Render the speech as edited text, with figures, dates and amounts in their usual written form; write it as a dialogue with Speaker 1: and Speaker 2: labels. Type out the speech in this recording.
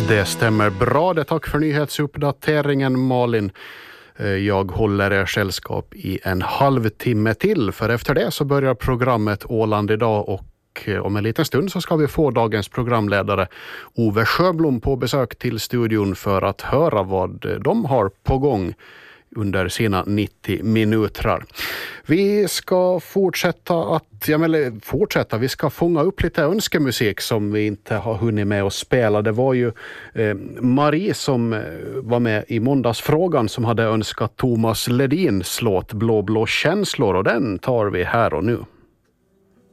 Speaker 1: Det stämmer bra. Det tack för nyhetsuppdateringen, Malin. Jag håller er sällskap i en halvtimme till, för efter det så börjar programmet Åland idag, och om en liten stund så ska vi få dagens programledare Ove Sjöblom på besök till studion för att höra vad de har på gång under sina 90 minuter. Vi ska vi ska fånga upp lite önskemusik som vi inte har hunnit med att spela. Det var ju Marie som var med i måndagsfrågan som hade önskat Thomas Ledins låt Blå blå känslor, och den tar vi här och nu.